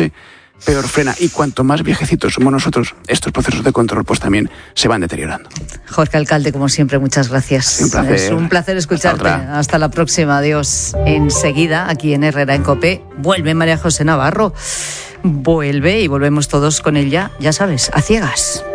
coche, peor frena. Y cuanto más viejecitos somos nosotros, estos procesos de control pues también se van deteriorando. Jorge Alcalde, como siempre, muchas gracias. Un placer. Es un placer escucharte. Hasta la próxima. Adiós. Enseguida, aquí en Herrera en COPE, vuelve María José Navarro. Vuelve y volvemos todos con ella, ya sabes, a ciegas.